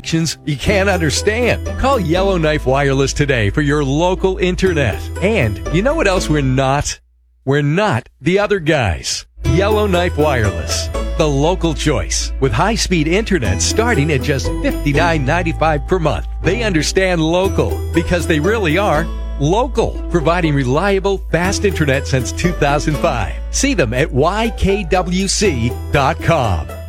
connections you can't understand. Call Yellowknife Wireless today for your local internet. And you know what else we're not? We're not the other guys. Yellowknife Wireless, the local choice, with high-speed internet starting at just $59.95 per month. They understand local because they really are local, providing reliable, fast internet since 2005. See them at ykwc.com.